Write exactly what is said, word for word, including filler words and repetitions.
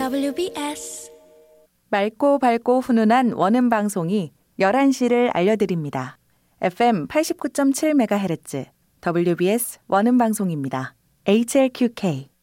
더블유비에스 맑고 밝고 훈훈한 원음 방송이 열한 시를 알려드립니다. 에프엠 팔십구 점 칠 메가헤르츠 더블유비에스 원음 방송입니다. 에이치엘큐케이